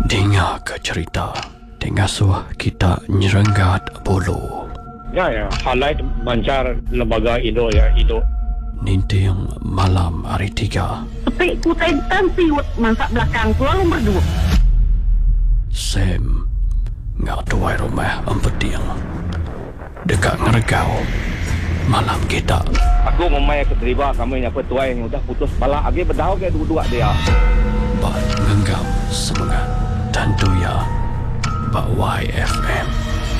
Dengar ke cerita Tengasuh kita nyerenggat bulu. Ya, highlight bancar lembaga Indo ya, Indo. Ninting malam hari 3. Tapi ku tentan siwet mansak belakang ku lalu berdua. Sam ngak tuai rumah empeding dekat ngeregau malam kita. Aku memang keterima kami yang petuai yang udah putus balak lagi berdau ke dua-dua dia. Bak ngenggam semangat tentu ya Bak YFM.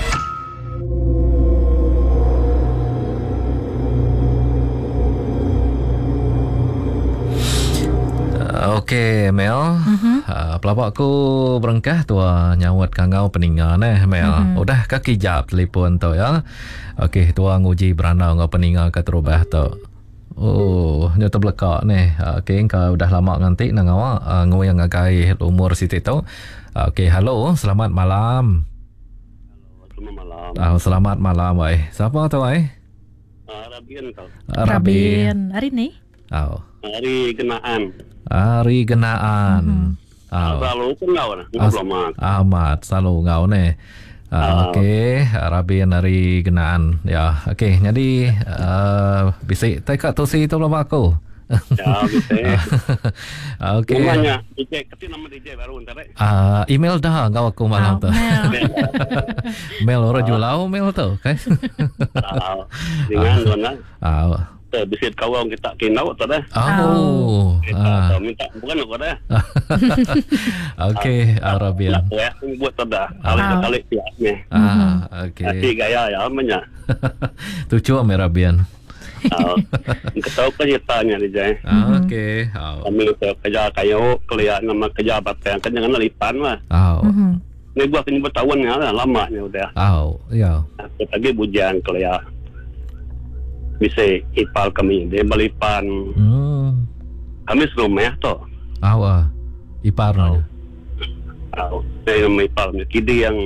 Okey Mel, pelabak aku berengkah tua nyawat kangau peninga Mel. Udah kaki jap telefon tu ya. Okey tua nguji berana ngau peninga ke terubah tu. Oh, nyata belakak ni. Okey engkau udah lama nganti nang awak ngoyang ngagai umur situ tu. Okey halo, selamat malam. Selamat malam. Selamat malam wai. Siapa tu wai? Rabian kau. Rabian. Hari ni? Hari Genaan. Hari Genaan. Selalu kenal lah. Amat selalu ngau ni. Okey, Rabian hari Genaan. Ya, okey. Jadi bisik tekat tu si tu lama aku. Ya, bisik. Okey. Namanya DJ, kasi nama DJ baru ntar eh. Email dah ngau aku malam tu. Mail orang jual mail tu, kan? Dengan dona. Bisit kawang kita kinau tu dah. Kita minta bukan aku dah. Okey, Rabian. Ya, buat tu dah. Kali piasnya. Okey. Hati gaya ya namanya. Tu cuma Rabian. Kita tahu ceritanya DJ. Okey. Kami kerja kayu kuliah nama kerja batang kan jangan lipan lah. Ni buat ini bertahun lah lamanya udah. Ya. Aku lagi bujang kuliah. Bisa ipal kami dia balipan. Kami serumah tu. Ipar no. Saya ipal kidi yang.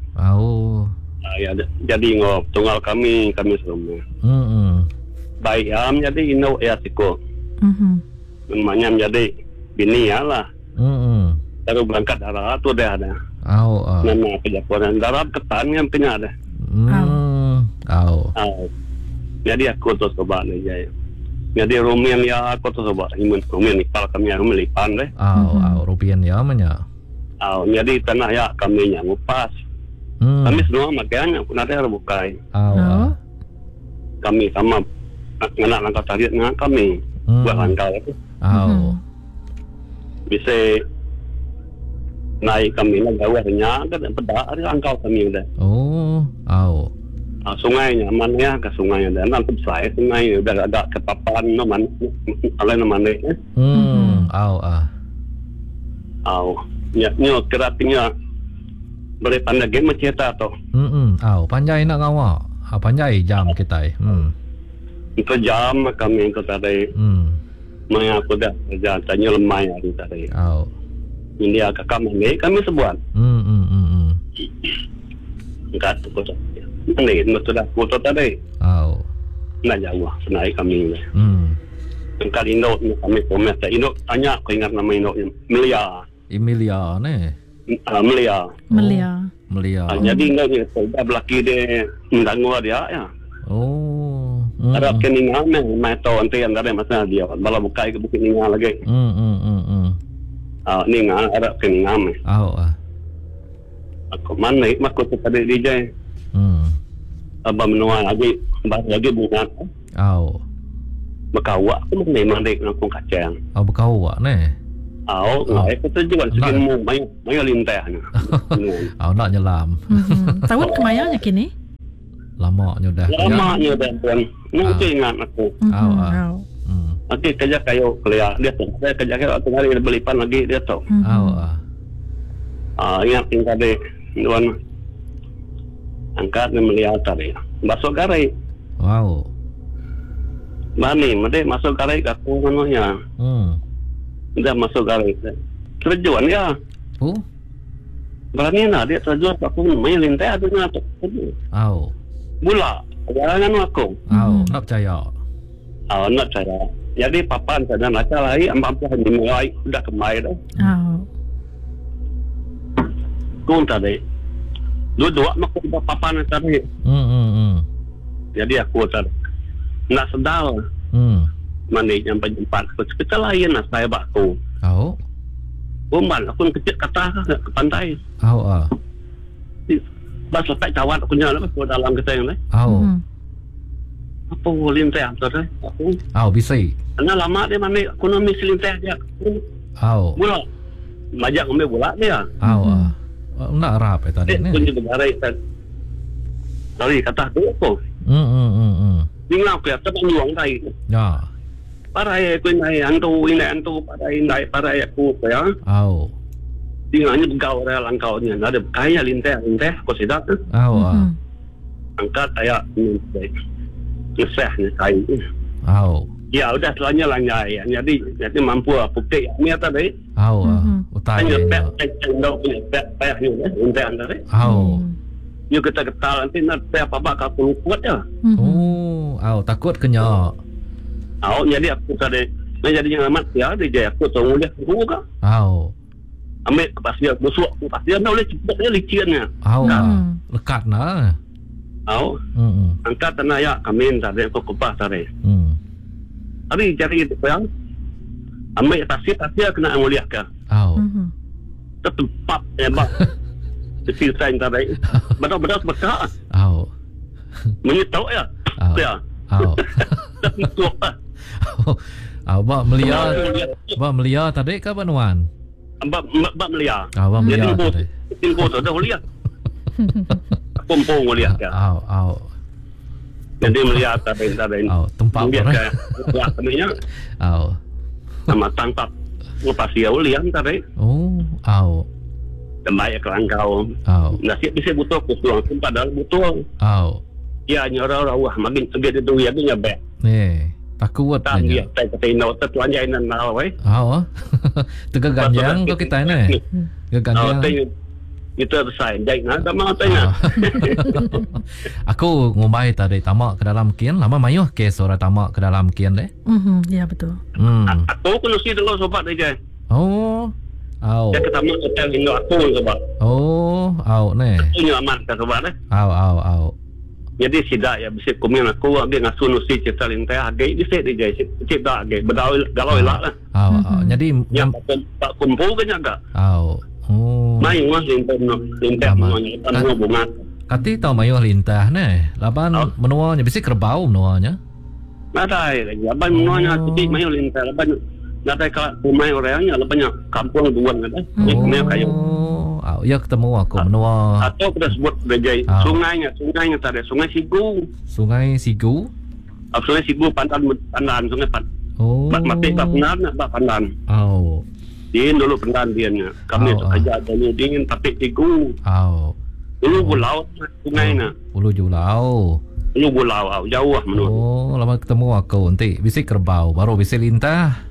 Ya jadi ngop tunggal kami serumah. Baik am jadi ino ya siko. Namanya jadi bini ya lah. Baru berangkat darah tu dah ada. Nama pejapuan darah ketan yang punya ada. Jadi aku tu coba ni je. Jadi rumian ya aku tu coba rumian ipal kami yang melipan deh. Rupian ya mana? Jadi tanah ya kami yang ngupas. Kami semua makanya pun ada bukai. Kami sama anak langkah tarik dengan kami buat langkah itu. Bisa naik kami lah gawanya kan pedak ada langkah kami dah. Sungainya mana ya ke sungainya dan nanti saya sungai udah ada kepapan naman alai naman ni. Ya nyo kerapnya boleh pandai game cerita tu. Panjai nak ngawak. Panjai jam kita. Itu jam kami ikut tadi. Maya aku dah kerja tanya lemai hari tadi. Ini agak kami sebuat. Enggak tu kota. Ini sudah kota tadi. Nak jauh naik kami. Kali Indo kami komen. Indo tanya aku ingat nama Indo Melia. Emilia ni. Melia. Jadi Indo ni sudah belaki dia mendangu dia ya. Ada keningan mai tahu nanti yang ada masalah dia. Bala bukai ke bukit ningan lagi. Ningan ada keningan. Aku mana aku tu tadi DJ. Abang menua lagi bunga. Berkawak tu memang dek nak kacang. Berkawak ni. Aku tu juga segini mu mayu lintahnya. Nak nyelam. Tahun kemayanya kini? Lamanya dah. Tuan. Nanti ingat aku. Okey kerja kayu kuliah dia tu. Saya kerja kayu tu hari belipan lagi dia tu. Ingat tinggal dek tuan. Angkat ni melihat tadi. Masuk garai. Bani, mesti masuk garai aku manunya. Dah masuk garai. Terjuan ya. Berani nak dia terjuan aku main lintai adunya tu. Bula. Jangan aku. Nak percaya. Nak percaya. Jadi papan sana nak lagi ambil dimulai sudah kemai dah. Kung tadi. Dua-dua mak papan tadi. Jadi aku tadi nak sedar. Mandi jam 4 kita lain lah saya bakku. Umban aku kecil kata ke pantai. Bas lepas cawat aku nyala ke dalam kita ni. Apa lintah tadi? Aku. Bisa. Karena lama dia mandi aku nak misi lintah dia. Bola. Majak ambil bola dia. Nak rap tadi ni. Kunci negara itu. Sorry kata tu apa? Tinggal aku tak nyuang tadi. Ya. Parai aku ini antu parai aku ya. Tinggalnya begau dah langkaunya. Ada kaya lintah aku sedap. Angkat ayat ni. Kesah ni kayu. Ya udah selanjutnya lanjai. Jadi mampu putih ni tadi. Utai. Hanya cendok punya pek ni lintah tadi. You kita ketal nanti nak pek apa kau kuat ya. Takut kenyak. Jadi aku tadi jadi yang amat ya dia aku tunggu dia tunggu ke. Ambil pas dia busuk pas dia nak boleh cepat dia licinnya. Lekat nah. Angkat tanah ya kami tadi aku kupas tadi. Tapi jadi itu yang ambil tasir kena mulia ke. Tetap hebat. Cerita yang tadi. Benar-benar bekas. Menyetau ya. Ya. Tapi tua. Abang melia tadi ke Banuan? Abang melia. Abang melia tadi. Timpo tu dah melia. Kumpul melia ke. Jadi melia tadi. Tempat orang. Ya, kaminya. Sama tangkap lepas dia ulian tadi. Tembaik kelangkau. Nasi bisa butuh kusuang padahal butuh. Ya nyora wah makin segede tu ya dia bek. Takut dia tak kena terlanjai nan awai. Tegaganjang kau kita ni. Tegaganjang. Itu besar jai nah tak mau tanya. Aku ngumbai tadi tamak ke dalam kian lama mayuh ke suara tamak ke dalam kian deh. Ya betul. Aku kena si dengan sobat dia. Dia ketemu hotel Indo aku sobat. Ni. Punya aman ke sobat eh. Jadi sidak ya bisa komen aku dia ngasuh nusi cerita lintah agak bisa dia cerita agak berdau galau elak lah. Jadi yang tak kumpul kan jaga. Main mah lintah mana bunga. Kati tahu mayuh lintah ni. Laban menuanya bisa kerbau menuanya. Ada lagi. Laban menuanya sedikit mayuh lintah laban. Ada kalau rumah orangnya banyak kampung duan ada. Ini kayu. Ya ketemu aku menua. Atau kita sebut bejai sungainya tadi Sungai Sigu. Sungai Sigu? Sungai Sigu pandan Sungai Pandan. Mati bak pandan. Dingin dulu pandan dianya. Kami ajak dulu dingin tapi Sigu. Dulu bulau sungainya. Ulu julau. Ulu bulau jauh lah menurut. Lama ketemu aku nanti bisa kerbau baru bisa lintah.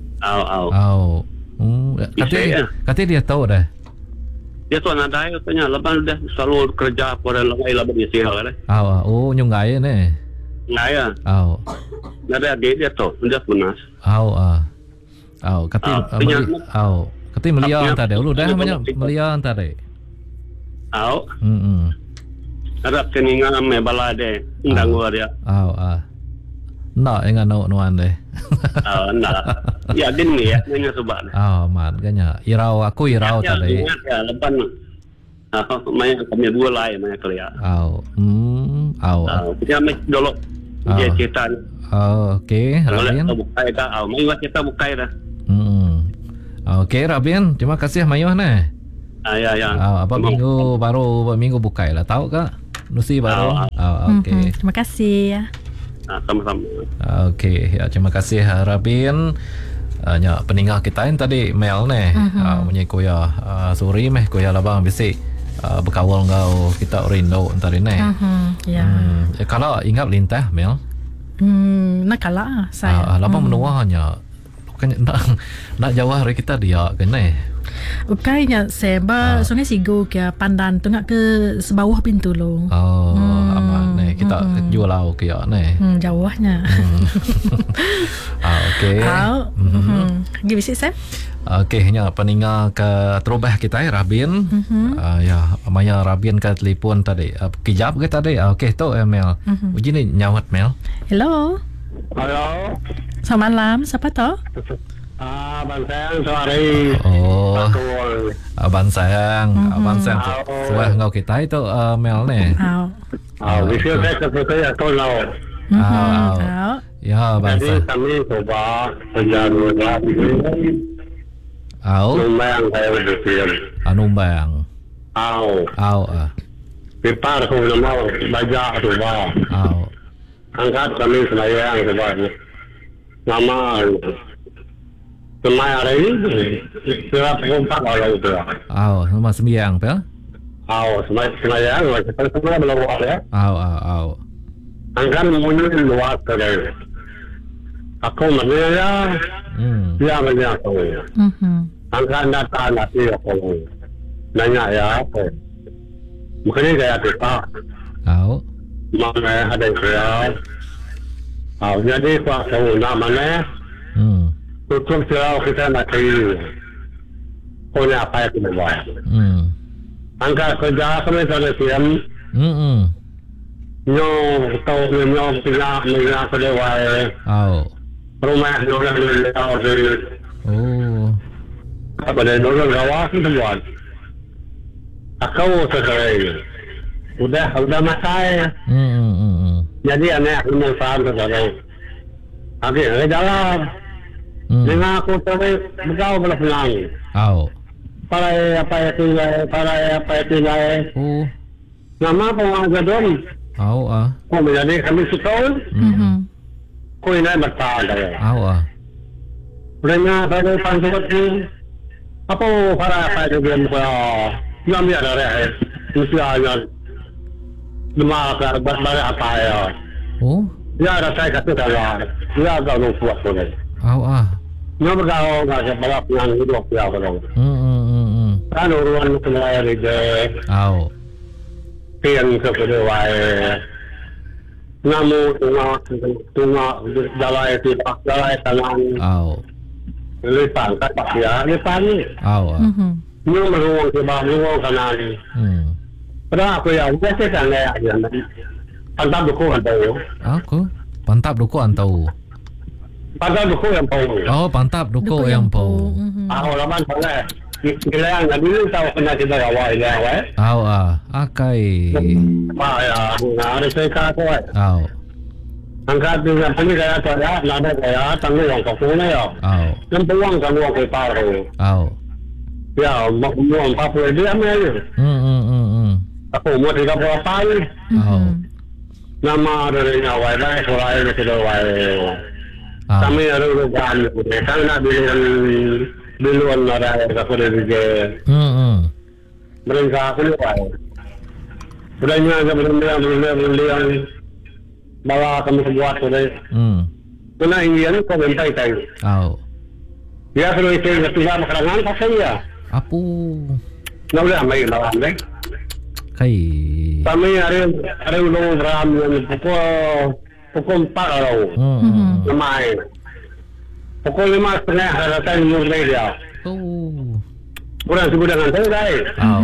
Kata dia tahu dah. Dia tu anak saya katanya lepas dah selalu kerja pada lengai lah bagi sial dah. Nyungai ni. Ngaya. Nada dia tu dia punas. Kata melia tadi. Ulu dah banyak melia tadi. Ada keningan me balade indang gua dia. Nak engan nuan deh. Nak. Ya gini ya, nanya sobat. Man kanya. Aku irau tadi. Ya lepas. Maya kami dua lain maya kelia. Kita ambil dulu. Dia cerita. Okey, Rabin. Bukai dah. Maya kita bukai dah. Okey, Rabin. Terima kasih mayuh ni. Ya. Apa minggu bukai lah. Tahu kak? Nusi baru. Okey. Terima kasih. Sama-sama. Okey, ya terima kasih Rabin. Peninggal kita yang tadi Mel ni. Punya kuya suri meh kuya labang bisik berkawal ngau kita rindu tadi ni. Kalau ingat lintah Mel? Nak kalah saya. Labang menuahnya. Bukannya nak jawah hari kita dia kan ni. Kayaknya seba Sungai Sigu ke pandan tengah ke sebawah pintu lo. Aman ni kita jual lau ke ya ni. Jauhnya. Okey. Gi bisik Sam? Okey, nya peninga ke terubah kita Rabin. Ya, Maya Rabin ke telefon tadi. Kejap ke tadi? Okey, tu Mel. Uji ni nyawat Mel. Hello. Halo. Selamat malam. Siapa tu? Abang Sayang sorry. Oh. Abang Sayang. Abang Sayang. Suah ngau kita itu Mel ni. Bisa saya saya tolong. Ya, Abang Sayang. Jadi kami coba penjaga Numbang saya berdiam. Numbang. Pipar ko nama baca tu bah. Angkat kami semayang sebab nama semayang ini serap kompak kalau itu. Nama sembiang pe? Semayang kita semua belum buat ya. Angkat mundur luar terus. Aku mana dia banyak aku. Angkat data nanti aku nanya ya apa. Mungkin saya tidak. Mana ada saya. Jadi kuasa namanya. Tutup silau kita nak kiri. Punya apa yang kita buat. Angkat kerja kami sudah siap. Nyom tahu nyom pindah kedewai. Rumah orang dari. Apa dari orang Jawa kita buat. Aku sekarang udah makai. Jadi anak aku mau faham sekarang. Okey, jalan. Dengan aku sampai berkau berpulang. Para apa itu nama pengajaran. Kau menjadi kami setahun. Kau ini bertahan. Mereka pada panjat ini. Apa para apa itu dia muka. Yang dia ada usianya 5 ke apa ya. Dia ada saya kata dah. Dia agak lupa tu. Dia berkau agak balap yang hidup dia kalau. Kan orang kelihatan dia. Pian kedua. Namu tunggu jalan tidak jalan tangan. Lepas kat dia lepas ni. Ni meruang sebab meruang kanan. Pada aku ya, biasa kan ya. Pantap duku antau. Aku pantap duku antau. Pantap duku yang pau. Pantap duku yang pau. Laman sana. Kira yang dulu tahu kena kita awal ya. Akai. Ya, ada saya kata. Angkat dengan ini saya ada nada saya tanggung yang kau ya. Yang peluang kamu aku tahu. Ya, mau apa dia ni? Aku mau tidak apa ni. Nama dari awal dah sorai kita awal. Kami ada program, kami nak biluan ada kita dari je. Mereka aku ni awal. Budaya belum bawa kami buat sudah. Kena Indian kau bentai tay. Dia kalau itu tidak makanan pasal ya. Apu. Nak boleh ambil lawan deh. Kai. Kami ada ulung ram yang pukul 4 kalau. Lemai. Pukul 5:30 ada time mulai dia. Kurang sebut dengan saya dah.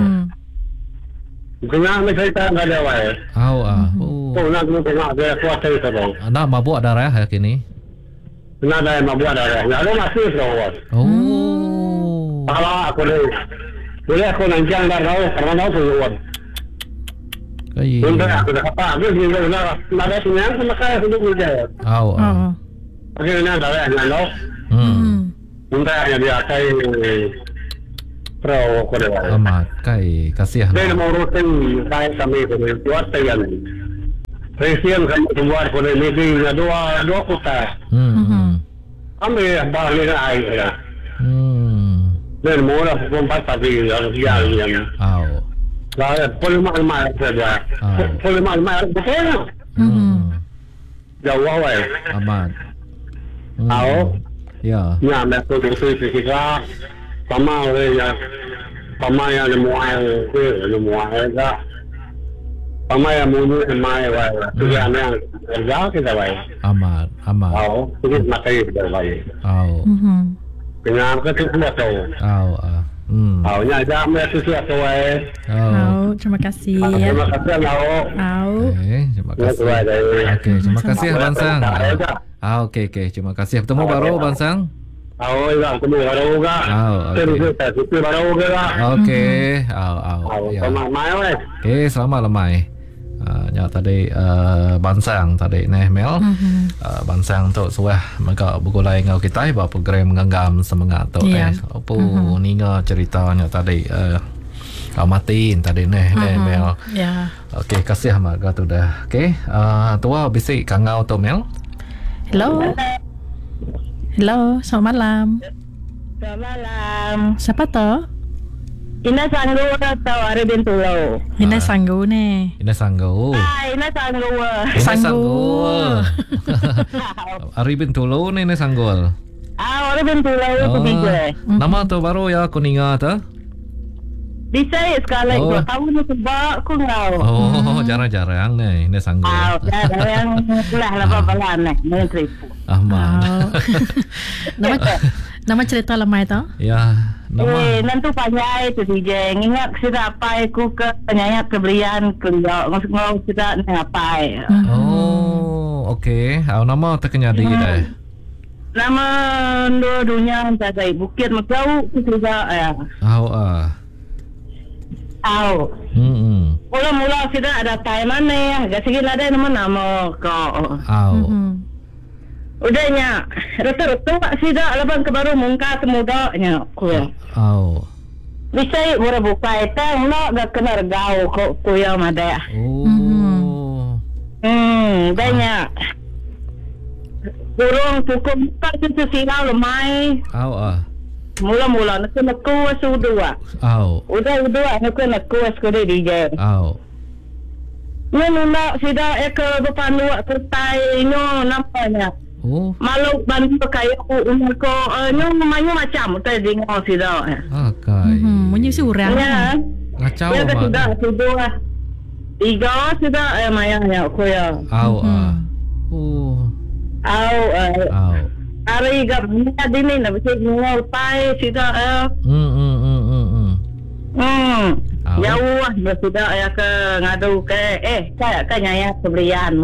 Kena ambil cerita nggak ada awal. Nak tengok dia kuasa itu dong. Nak mabuk darah hari ini. Nak ada mabuk darah. Ada masih serawat. Kalau aku boleh aku nanjang darah karena aku serawat. Untuk aku dah apa? Aku juga nak ada sinyal sama kaya hidup dia. Akhirnya darah yang lalu. Untuk hanya dia kai pro aku dah. Kai kasih. Dia mau rutin kai kami buat tayan. Resian kami buat pada meeting dua kota. Kami balik air ya. Dan mula pempat tadi yang. Lalu polimah saja. Polimah betul. Jauh awal. Aman. Ya. Ya, betul betul kita sama ya. Sama yang lemuai dah. Sama yang mulu semai wai. Tujuan yang kerja kita wai. Aman. Sedikit makai kita wai. Kena ke sesuatu. Nya jam sesuatu Terima kasih. Terima kasih Lau. Terima kasih. Terima kasih Bansang. Okey. Terima kasih. Bertemu baru Bansang. Bertemu baru juga. Terus baru juga. Okey. Selamat malam. Selamat lemai. Nya tadi Bansang tadi Mel. Bansang tu suah maka begulai ngau kita ba program nganggam semangat tu Apa ninga ceritanya tadi Matin tadi Mel. Okey, kasih maka tu dah. Okey. Tua bisik kangau tu Mel. Hello, selamat malam. Selamat malam. Siapa tu? Ina Sanggu atau Arifin Tulau? Ina Sanggu ni. Ina Sanggu. Arifin Tulau ni Ina Sanggu. Arifin Tulau ketiga. Nama tu baru ya aku ingat tu. Bisa sekali dua tahun ni sebab aku ngau. Jarang-jarang ni Ina Sanggu. Jarang lah lepas-lepas ni tripu. Ahmad. Nama cerita lemai tu? Ya. Nanti panjai tu DJ. Ingat sudah apa aku ke penyayat kebelian keluar. Ngau sudah apa. Okey. Nama terkenya di dah. Nama dunia dari Bukit Megau sudah Mula-mula sudah ada time mana ya. Gasing ada nama kau. Udahnya rata-rata sudah lepas kebaru muka semudanya kuya. Bisa murah buka itu nak gak kena regau kok kuya mada. Banyak. Burung pukul 4 itu silau lemai. Mula-mula nak kena kuas udua. Udah nak kena kuas kode DJ. Nuna sudah ke depan luar kertai nyo nampaknya. Malu bantu kayak umur ko mayu macam tadi ngau sudah. Munyi si urang. Ngacau ya sudah. Tiga sudah mayanya ko ya. Hari gabnya dini na bisa ngau tai sudah. Jauh sudah ya ke ngadu ke kayak nyaya pembelian.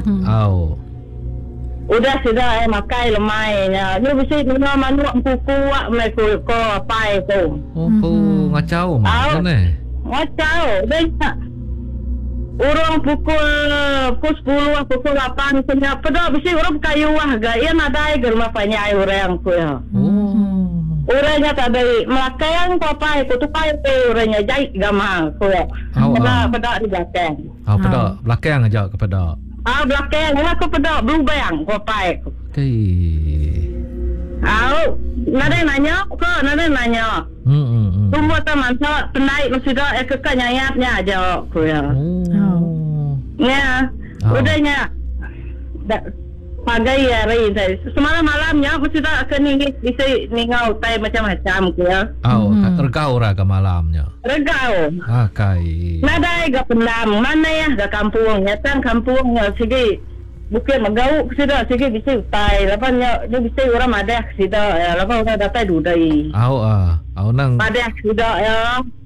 Udah sudah makai lemai ya. Ni bisa guna manuak kuku wak mereka ko apa itu. Ngacau mana? Ngacau. Banyak. Orang pukul 10 pukul 8 punya pada bisa orang kayu wah gaya nadai germa panjai orang ku ya. Orangnya tadi melakai yang ko apa itu tu pai tu orangnya jai gamang ku ya. Pada di belakang. Pada belakang aja kepada. Belakang aku pada blue bang ko pai. Nada nanya. Semua teman saya pendai sudah kekanyayatnya aja ku ya. Ya. Udahnya. Pagai hari saya. Semalam malamnya sudah akan bisa ningau tai macam-macam ku ya. Regau ra ke malamnya. Regau. Kai. Nada ga pendam mana ya ga kampung nyatang kampung sige Bukit Megau sudah sige bisa tai lapanya dia bisa orang madah sudah lapa orang datai dudai. Nang madah sudah ya.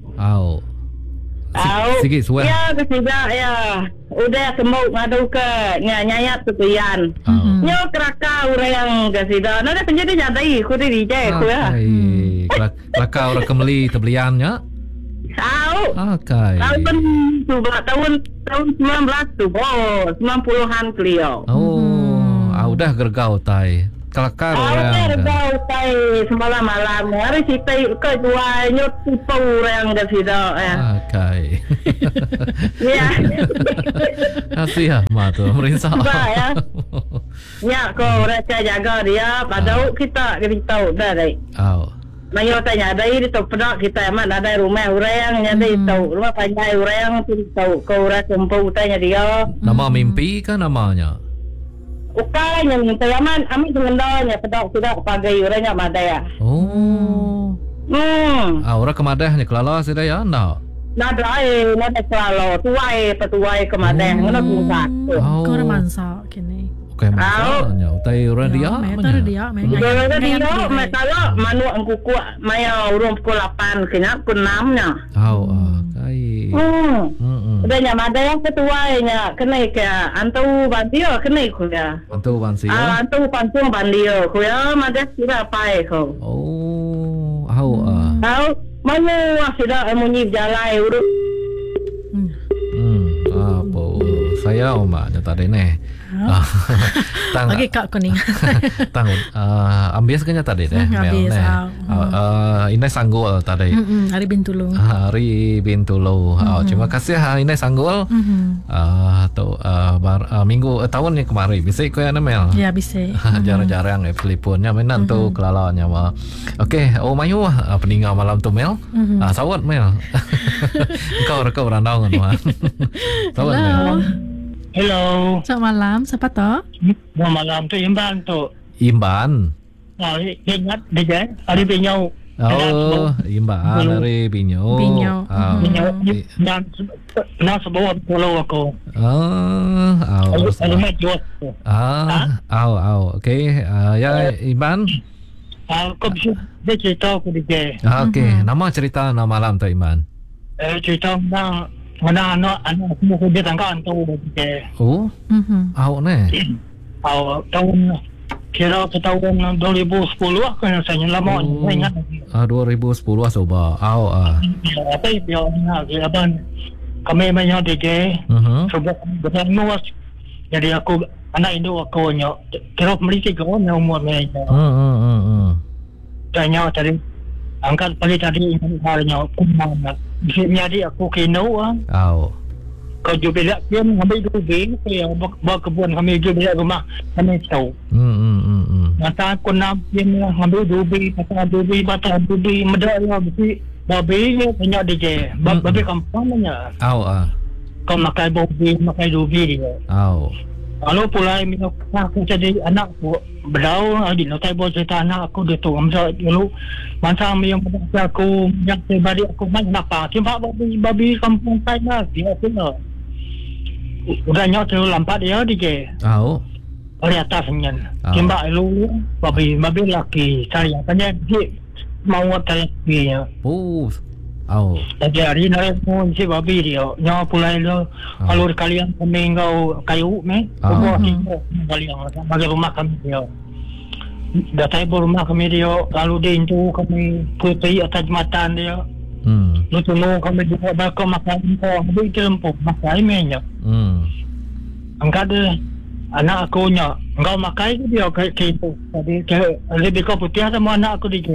Sikit suah. Ya sudah ya. Udah semua ngadu ke nyayat tutuyan. Nyo keraka orang yang sudah. Nada penjadi nyadai ku di DJ ku ya. Keraka orang kembali terbeliannya. Tahun 19 tu 90-an beliau. Udah gergau tai. Kelakar orang. Gergau tai semalam malam. Hari kita ke dua nyut tipu orang dah sudah. Kai. Ya. Kasih tu merinsah. Ya. Ya kau rasa jaga dia. Padahal kita tahu dah deh. Mayo tanya ada ini tahu pernah kita emang ada rumah orang yang ada tahu rumah panjai orang tu tahu kau orang tempat tanya dia. Nama mimpi kan namanya? Ukanya minta aman mengendalnya pada sudah pakai orangnya madaya. Orang kemadahnya kelala sudah ya nak. Nada kelala tuai petuai kemadah ngono kusa. Kau orang mansa kini. Okay, masalahnya utai radio. Radio. Kalau manu angku kuat maya urung pukul 8 kena pukul 6 nya. Kai. Udah nyamada yang ketua nya kena ke antu bandio kena ku ya. Antu bansi. Antu pancung bandio ku ya mada sira pai ko. Mana sudah emunyi jalai urut. Apa saya omaknya tadi nih. Lagi kak kuning. Tangun. Ambias kayaknya tadi deh. Ambias. Ini sanggul tadi. Hari Bintulu. Terima kasih ini sanggul. Minggu tahun ni kemarin bisa kau yang Mel. Ya bisa. Jarang-jarang teleponnya mainan tu kelalanya mah. Okey, mayu peninggal malam tu Mel. Sawat Mel. Kau berandau kan mah. Sawat Mel. Hello. Selamat malam, siapa toh? Selamat malam tu Imban tu. Imban. Ingat dia hari Binyau. Imban hari Binyau. Binyau. Dan sebuah pulau aku. Alamat jual. Okey. Ya Imban. Aku bisa cerita aku dia. Okey, nama cerita nama malam tu Imban. Cerita tentang anak semua dia tangkap tu dia. Tahun kira tahun 2010 kan saya lama ingat. 2010 coba. Apa dia abang kami banyak dia. Sebab betul jadi aku anak Indo aku nya kira Malaysia kau nya umur mereka. Tanya tadi angkat pagi tadi halnya kumana. Jadi aku kena kau jual dia ambil duit saya bawa kebun kami jual rumah kami tahu. Masa aku nak dia ambil duit batang duit medal mesti babi banyak dia. Babi kampungnya. Kau makai duit dia. Kalau pulai aku jadi anak aku berau di notai bos cerita anak aku dia tu masa dulu masa yang aku yang pribadi aku main apa timpa babi kampung saya dia kena udah nyok tu lampat dia di ke oleh atasnya timpa lu babi laki saya tanya dia mau tanya dia jadi hari ni pun si babi dia nyawa pulai lo kalau kalian kami engkau kayu semua kalian bagi rumah kami dia datai rumah kami dia lalu dia itu kami putih atas jembatan dia lu tunggu kami juga bakal makan kau ambil terempuk makan mainnya angkat dia anak aku nya engkau makai dia kayak itu jadi lebih kau putih sama anak aku dia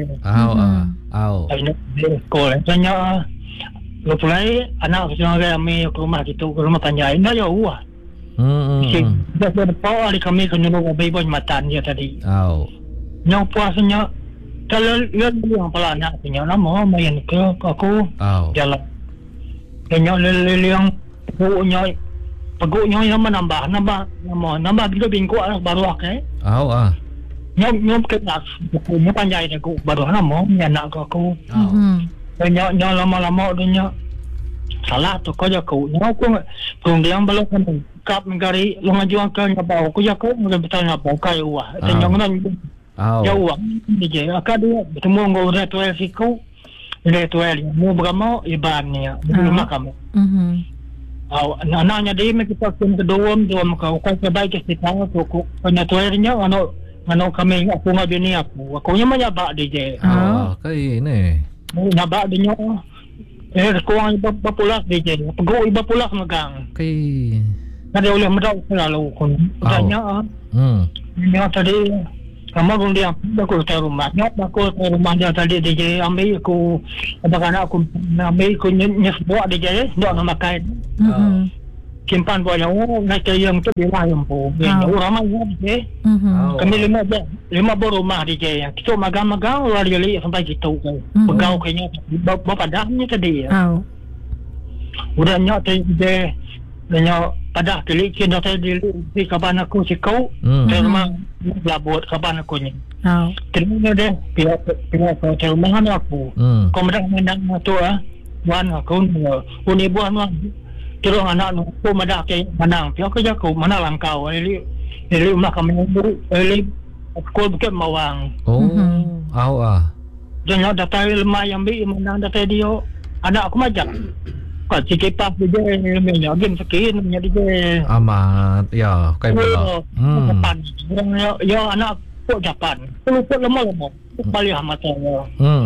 sekolah tanya lu pulai anak aku kami ke rumah gitu ke rumah panjang dah jauh dah berapa hari kami ke nyuruh bayi matan dia tadi nyau puasanya kalau yang pala anak punya nama main ke aku jalan nyau yang peguknya yang menambah gitu bingkuk baru ke nyom kena bukunya panjang aku baru nama anak aku nyok lama-lama dunia salah tu kau jago nyok aku kemudian belum kan kap negari lu ngajuan ke nyabau aku jago mungkin betul nyabau kayu nyok nan jauh dia akad dia bertemu ngau retuel siku retuel mu beramo ibannya rumah kamu anaknya dia kita kedua kau sebaik kita aku penyatuannya ano kami aku ngabini aku nya menyabak DJ kayak ini nyabak dia kurang berpulas DJ peguk iba pulas megang ada oleh medal selalu tanya nya tadi kamu dia aku ke rumah dia tadi DJ ambil aku anak aku ambil aku nyesbuat DJ dia nak makan simpan buat yang naik yang tu dia lah yang pun ramai DJ kami lima rumah DJ yang kita magang-magang lari sampai situ pegau kayaknya bapak damnya tadi udah nyok DJ nyok pada kali kita tadi di kapan aku sikau rumah labut kapan aku ni terima deh pihak rumah aku kemudian menang tu wan aku buan terus anak aku madak ke menang pihak kerja aku mana langkau ini Jadi rumah kami dulu, sekolah Bukit Mawang. Dan yang datang lemah yang ambil menang datang dia. Anak aku macam. Kau sikit pas dia namanya game sekian namanya dia. Amat ya kayak bola. Japan. Ya anak aku Japan. Lupa lama-lama. Balik mata dia.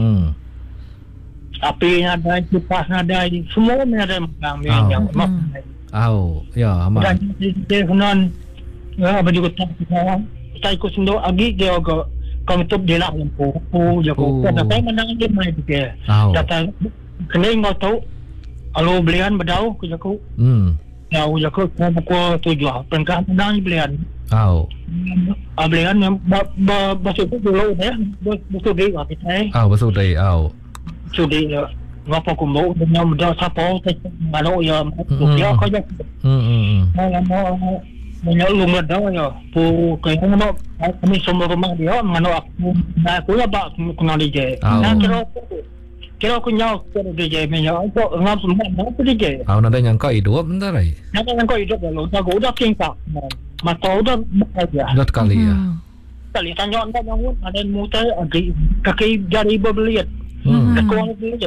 Api ada, kipas ada, semua ada makan yang ya amat. Dan dia kenan apa juga tak ikut sendok agi dia agak kami tu dia lah lampu jago kata saya menang dia main dia kata kena engkau tahu kalau belian berdau ke jago ya jago pukul 7 peringkat menang belian belian yang masuk dulu ya betul dia kita betul dia sudi ngapa kumbu dengan muda siapa kalau ya dia kau je mau menyalung dah ya pu kaya mana kami semua rumah dia mana aku ya pak kenal dia nah kira aku nyau dia menyau aku ngam semua aku dia nanti nyangka hidup bentar nanti nyangka hidup kalau aku udah kingkak mata udah aja udah kali ya kali tanya anda bangun ada mutai kaki jari berbeliat kekuang berbeliat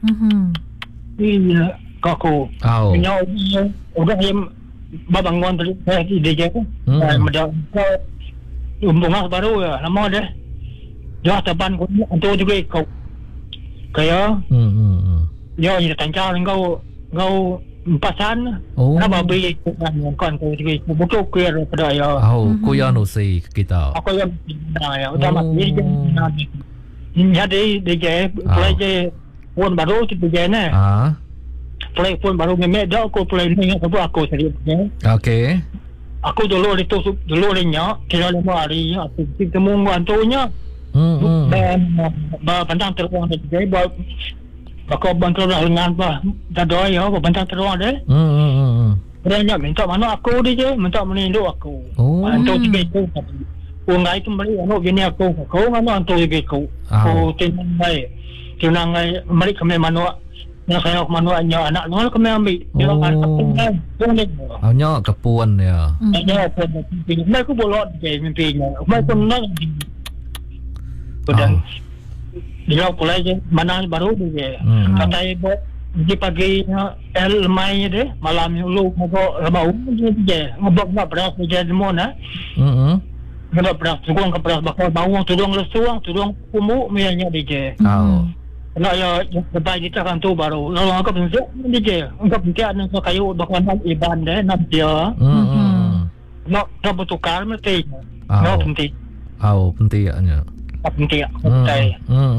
iya kaku menyau udah yang babangon tadi saya di DJ tu medang umbungan baru ya nama dia dia teban untuk juga kau kaya dia ni tanya engkau empasan apa beli kan kau juga buku kuir pada ya kau yang nusi kita aku yang ya udah mati jadi DJ play pun baru tu DJ ni play pun baru memek dah aku play ni aku serius okey aku dulu nya kira 5 hari aku ketemu antunya dan bantang teruang dia aku bantu dengan apa dah doa ya aku bantang teruang dia dia minta mana aku dia minta meninduk aku antu juga itu ungai kembali anu gini aku ngano antu juga aku tenang mari kami mana nak saya manuanya anak nol kami ambil dia akan hanya kepuan ya aku bolot je mimpinya aku nak dan dia pula je mana baru dia kata ibu di pagi elmai dia malam lu mau rabau dia ngobok nak beras dia demona ngobok beras tukang beras bakal bawang tudung lesuang tudung kumu mianya dia nak ya depan kita kan tu baru lalu aku pensek dia engkau pikir nak kayu bakal iban deh nak dia nak bertukar mesti nak penting pentingnya penting penting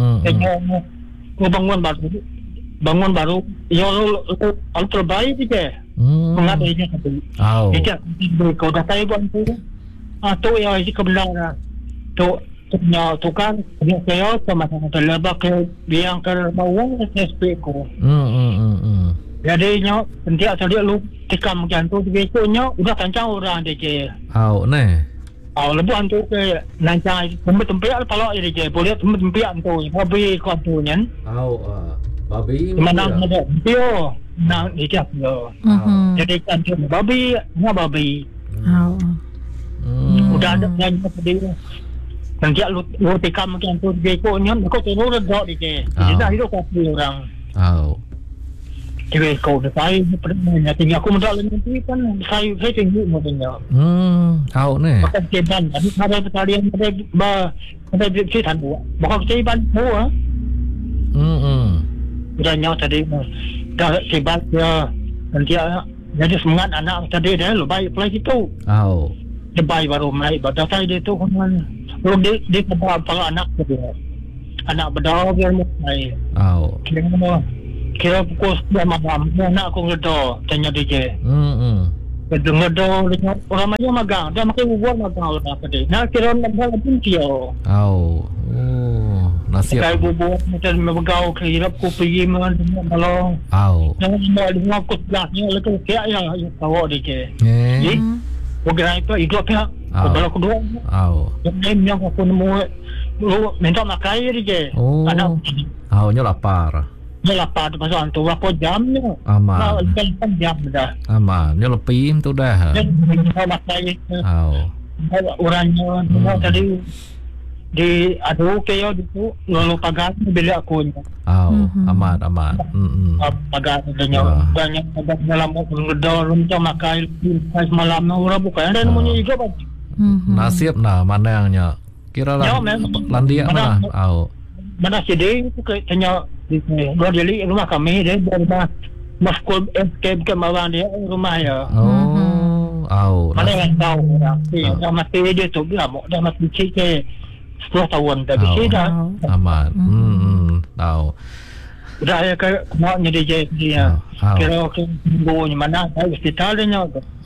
bangun baru ya lu terbaik dia pengadainya dia kau dah tahu pun tu tu ya ini kebenaran tu punya tukang dia saya sama-sama terlebak ke biang ke bawang SP ko jadinya sentiak dia lu tikam macam tu besoknya udah kancang orang dia je lebu antu ke nancang tempat kalau dia je boleh tempat tu babi ko tu nyen babi mana ada dia nak dia jadi kan babi udah ada yang dia nanti lu tikam macam tu bekonya kau terus dah dia jadi hidup kaki orang jadi kau dah saya pernah tinggal aku muda nanti kan saya tinggi modenya bukan ceban ada pertalian ada cerita buat bukan ceban buat udah nyawa tadi dah ceban ya nanti jadi semangat anak tadi dah lu baik play gitu debai baru mai pada saya dia tu kan lu dia para anak dia anak berdoa dia mai kira pukul 9 malam anak aku ngedo tanya dia ngedo orang macam magang dia makan bubur magang orang tadi nak kira nak pun dia nasi kayak bubur macam megau kira aku pergi malam jangan aku belaknya lepas kayak ya tahu dia Bukan itu hidup ya. Kalau kedua, yang aku nemu, minta makan dia. Anak, nya lapar. Nya lapar tu pasal tu berapa jamnya? Aman. 8 jam dah. Aman. Nya lebih tu dah. Minta makan. orangnya tadi di aduh kayo dito lalu pagat beli aku nya. Amat. Pagat nya banyak dalam dalam makai malam ora bukan ada namanya juga Pak. Nasib mana yang kira lah landia mana? Mana sini itu kayaknya dua jeli rumah kami dia dari Maskul escape ke bawah dia rumah ya. Mana yang tahu dah mati dia tu dah mati cik 10 tahun dah bisa dah. Amat. Tahu. Dah ya ke maknya dia. Kira minggu ni mana dah hospitalnya.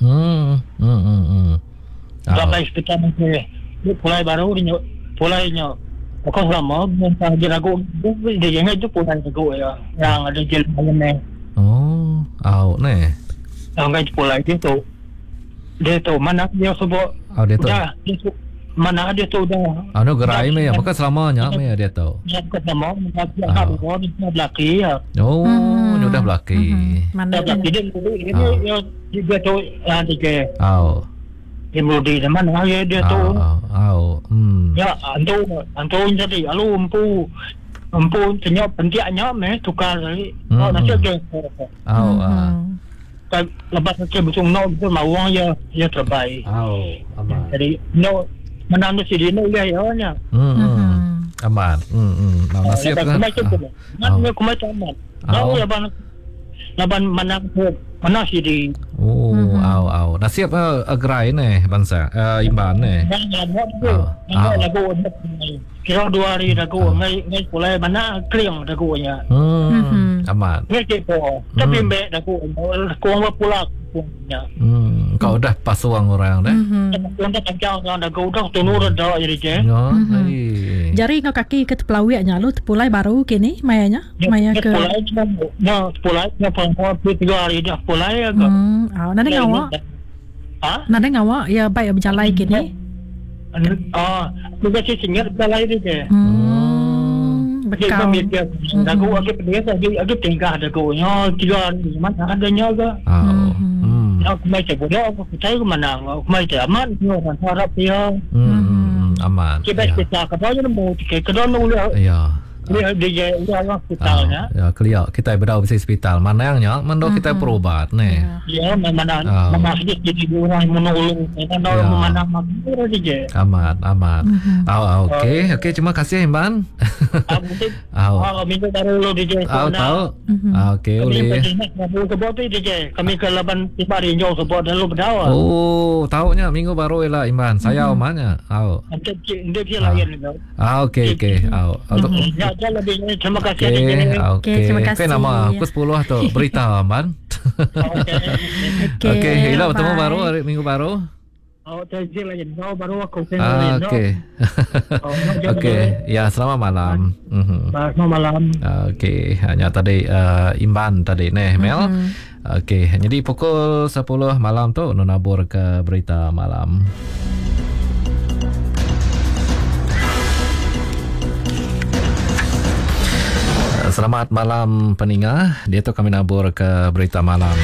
Dah hospital ni pulai baru ni pulainya. Aku selama mentah dia ragu dia yang itu pulai ragu ya. Yang ada gel malam ni. Ni. Yang pulai dia tu mana dia sebut. Dia tu. Mana dia tu dah. Anu gerai me apakah selamanya me dia tu. Dia selama dia baru dia belaki ya. Dia dah belaki. Mana dia dia tu dia. Dia mudi di mana dia tu. Ya antu jadi alu empu senyap pentiaknya me tukar lagi. Nanti dia. Lepas ke betul itu mawang ya terbaik. Jadi menang si dino ya nya. Aman. Nasib kan. Nak macam aman. Tahu laban mana si di. Nasib agrai ni bangsa imban ni. Lagu kira 2 hari lagu ngai pulai mana kliang lagunya. Aman. Ngai po. Tapi mbek lagu ko pulak punya. Kau dah pasuang orang dah. Unda kancang lagu dah tunur dah jadi je. Jari kau kaki ke pelawiknya lu pulai baru kini mayanya ke pulai apa 3 hari dah pulai ke. Nanti ngawa. Nanti ngawa ya baik berjalan kini. Juga si singgir berjalan dia. Bekal. Lagu agak pedih agak tingkah lagu nya 3 hari mana adanya ke. Aku mai cakap aku percaya ke mana aku mai cakap aman orang harap dia. Aman. Kita kita kau jangan mau tiket kedua nulu. Ya. Dia hospitalnya. Ya, clear. Kita berada di hospital. Mana yang mendo kita berobat ni. Ya, mana sedikit jadi orang menolong. Kita nak mana mana dia. Amat. Okey, terima kasih Imban. Minta baru DJ. Tahu. Okey, boleh. Kami ke laban tiba hari jauh sebab lalu berdawa. Tahunya minggu baru ialah Imban. Saya omanya. Dia lain. Okey. Terima kasih. Terima kasih. Okay, nama aku 10 tu berita Amban. Okey, hilang bertemu baru hari minggu baru. Terjadi lagi. Baru aku Okey. Ya, selamat malam. Selamat malam. Okey, hanya tadi Imban tadi ni Mel. Okey, jadi pukul 10 malam tu nabur ke berita malam. Selamat malam pendengar. Dia tu kami nabur ke berita malam.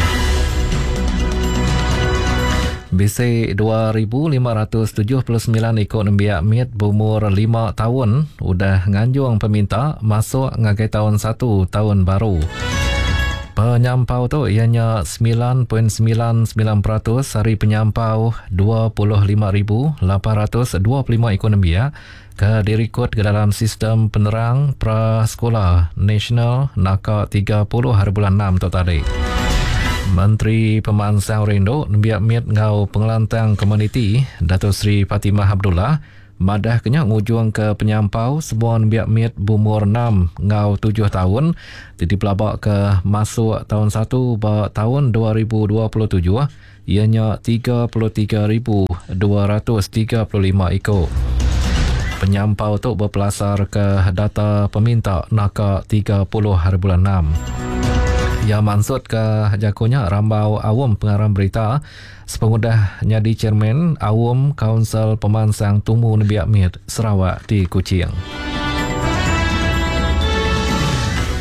BC 2,579 ekor nembiak mit berumur 5 tahun udah nganjung peminta masuk ngagai tahun 1 tahun baru. Penyampau tu ianya 9.99% hari penyampau 25,825 ekor nembiak ke direkod ke dalam sistem penerang prasekolah nasional Naka 30 hari bulan 6 tu tadi. Menteri Pemansang Rindo nembiak mit ngau pengelantang komuniti Datuk Seri Fatimah Abdullah madah kenyak ngujung ke penyampau sebuah nembiak mit berumur 6 ngau 7 tahun jadi pelabak ke masuk tahun 1 tahun 2027 ianya 33,235 ekor. Penyampau tu berpelasar ke data peminta Naka 30 hari bulan 6. Yang maksud ke jakunya Rambau Awam Pengarang Berita sepengudah nyadi Chairman Awam Kaunsil Pemansang Tumu Nembiak Mit Sarawak di Kuching.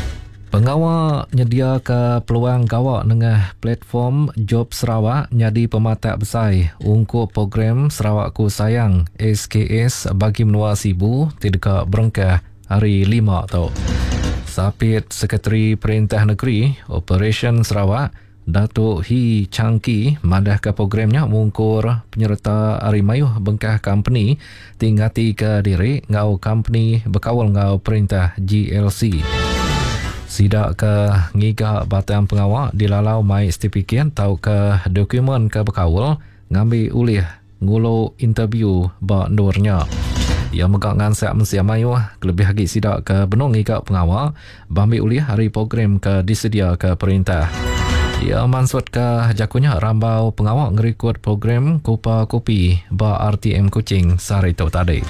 Pengawal nyedia ke peluang gawak dengan platform Job Sarawak nyadi pematak besar untuk program Sarawakku Sayang SKS bagi menua sibu tidak berengkah hari 5 tu. Sapit Sekretari Perintah Negeri Operation Sarawak Datuk Hi Changki madah ke programnya mungkur penyerta Arimayuh bengkah company tinggati ke diri ngau company berkawal ngau perintah GLC. Sidak ke ngiga batang pengawal dilalau mai sertifikat tau ke dokumen ke berkawal ngambil ulih ngulu interview bak ndurnya. Ia megak ngan siap mensiap mayu lebih lagi sidak ke benung ngiga pengawal bambil ulih hari program ke disedia ke perintah. Ia maksud ke jakunya rambau pengawal ngerikut program Kupa Kopi bak RTM Kuching sehari tu tadi.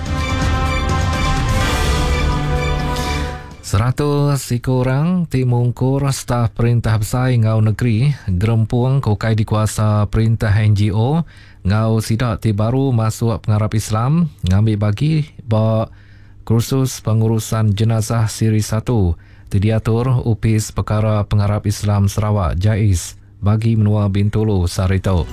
100 orang timungkur staf perintah besar ngau negeri gerempuang kokai dikuasa perintah NGO ngau sidak baru masuk pengarap Islam ngambil bagi ba kursus pengurusan jenazah siri 1 diatur upis perkara pengarap Islam Sarawak JAIS bagi menua Bintulu Sarito.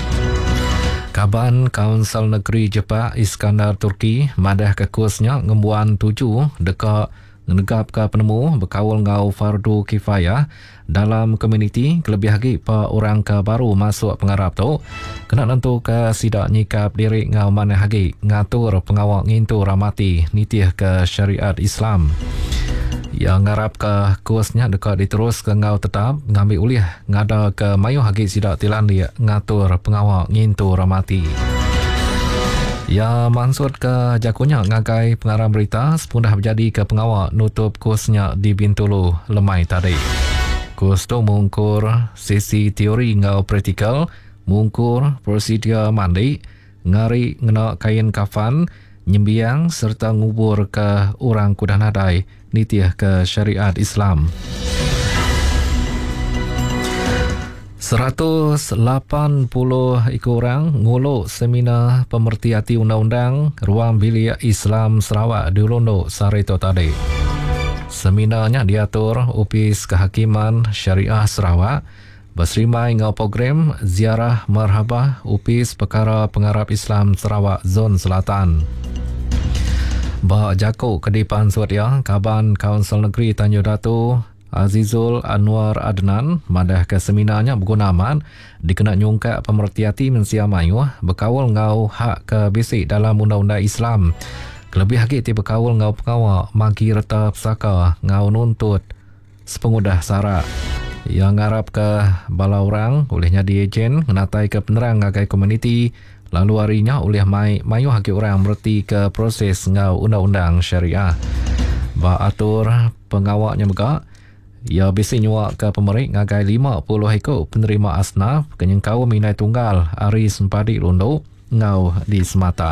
Kaban Kaunsil Negeri Jepak Iskandar Turki madah ke kursnya ngembuan 7 dekat negap ke penemu berkawal ngau fardu kifayah dalam komuniti kelebih lagi pa orang ke baru masuk pengarap tu kena tentu ke sidak nyikap diri ngau mana lagi ngatur pengawal ngintu ramati nitih ke syariat Islam. Yang ngarap ke kursnya dekat diterus ke ngau tetap ngambil ulih ngada ke mayu lagi sidak tilan dia ngatur pengawal ngintu ramati. Ya maksud ke jakunya ngagai pengarang berita sepundah berjadi ke pengawal nutup kursnya di Bintulu lemai tadi. Kurs tu mungkur sesi teori ngau praktikal, mungkur prosedur mandi, ngari ngena kain kafan, nyembiang serta ngubur ke orang kuda nadai nitih ke syariat Islam. 180 orang nguluk seminar pemerhati undang-undang Ruang Bilik Islam Sarawak di Londo Sarito tadi. Seminarnya diatur Opis Kehakiman Syariah Sarawak berserimai ngau program Ziarah Marhabah Opis Perkara Pengarap Islam Sarawak Zon Selatan. Bak jakuk kedipan suatya Kaban Kaunsil Negeri Tanjung Datu Azizul Anwar Adnan madah ke seminarnya bergunaman dikena nyungkak pemerhati mensia mayu berkawal ngau hak ke basic dalam undang-undang Islam. Kelebih lagi ti berkawal ngau pengawal magi reta pesaka ngau nuntut sepengudah syarat. Yang ngarap ke bala orang olehnya di ejen ngenatai ke penerang ngagai komuniti lalu harinya oleh mayu haki orang mereti ke proses ngau undang-undang syariah. Ba atur pengawaknya megak ia bisi nyuak ke pemerik ngagai 50 ekor penerima asnaf kenyengkau minai tunggal hari sempadi Londo ngau di Sematan.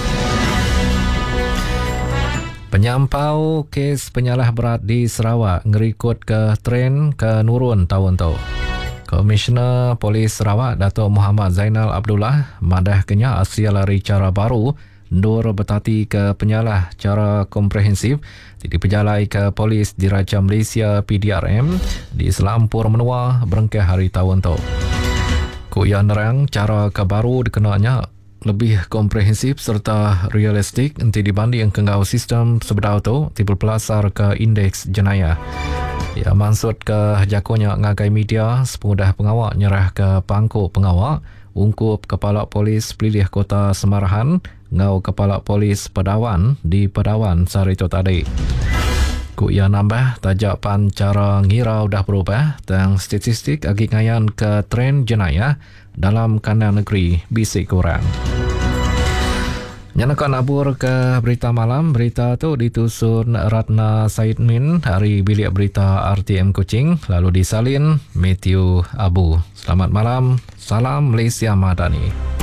Penyampau kes penyalah berat di Sarawak ngerikut ke tren ke nurun tahun tu. Komisioner Polis Sarawak Datuk Muhammad Zainal Abdullah madah kenya asia lari cara baru ndur betati ke penyalah cara komprehensif diperjalai ke Polis Diraja Malaysia PDRM di Selampur Menua berengkah hari tahun tu. Kuya nerang cara ke baru dikenanya lebih komprehensif serta realistik nanti dibanding kengau sistem sebedau tu tiba pelasar ke indeks jenayah. Ya maksud ke jakunya ngagai media sepemudah pengawal nyerah ke pangkuk pengawal ungkup Kepala Polis Pelilih Kota Semarahan ngau Kepala Polis Pedawan di Pedawan Sarito tadi. Ku ia nambah tajapan cara ngirau dah berubah dan statistik agi ngayan ke tren jenayah dalam kandang negeri bisik kurang. Nyanakan abur ke berita malam. Berita tu ditusun Ratna Saidmin hari bilik berita RTM Kuching lalu disalin Matthew Abu. Selamat malam. Salam Malaysia Madani.